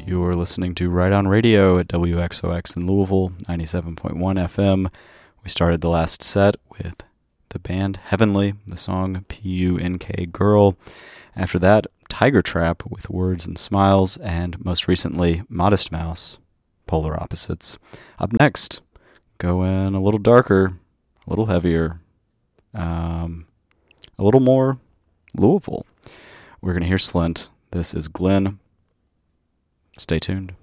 You're listening to Right On Radio at WXOX in Louisville, 97.1 FM. We started the last set with the band Heavenly, the song P-U-N-K Girl. After that, Tiger Trap with Words and Smiles, and most recently, Modest Mouse, Polar Opposites. Up next, going a little darker, a little heavier, a little more Louisville. We're going to hear Slint. This is Glenn. Stay tuned.